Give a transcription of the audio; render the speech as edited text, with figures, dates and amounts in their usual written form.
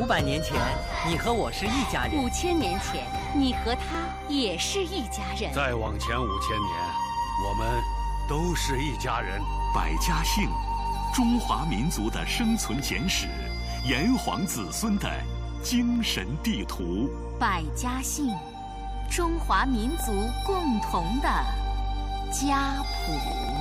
500年前，你和我是一家人 ；5000年前，你和他也是一家人； 再往前5000年，我们都是一家人。 百家姓，中华民族的生存简史，炎黄子孙的精神地图。 百家姓，中华民族共同的家谱。